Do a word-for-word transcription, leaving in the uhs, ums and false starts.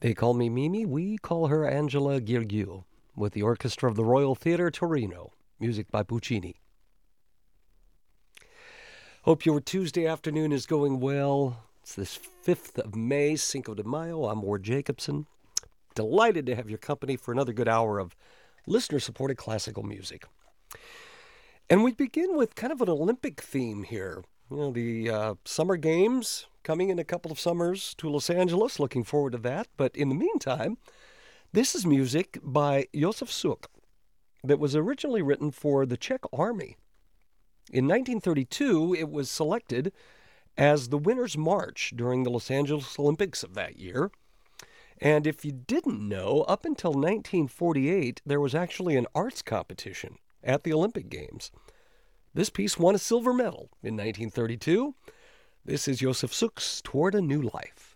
They call me Mimi, we call her Angela Gheorghiu, with the orchestra of the Royal Theatre Torino, music by Puccini. Hope your Tuesday afternoon is going well. It's this fifth of May, Cinco de Mayo. I'm Ward Jacobson. Delighted to have your company for another good hour of listener-supported classical music. And we begin with kind of an Olympic theme here. You know, the uh, Summer Games coming in a couple of summers to Los Angeles. Looking forward to that. But in the meantime, this is music by Josef Suk that was originally written for the Czech Army. In nineteen thirty-two, it was selected as the Winner's March during the Los Angeles Olympics of that year. And if you didn't know, up until nineteen forty-eight, there was actually an arts competition at the Olympic Games. This piece won a silver medal in nineteen thirty-two. This is Josef Suk's Toward a New Life.